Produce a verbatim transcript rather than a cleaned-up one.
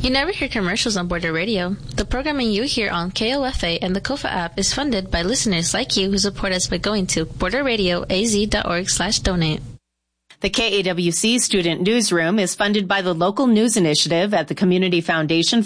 You never hear commercials on Border Radio. The programming you hear on K O F A and the Kofa app is funded by listeners like you who support us by going to border radio a z dot org slash donate. The K A W C Student Newsroom is funded by the Local News Initiative at the Community Foundation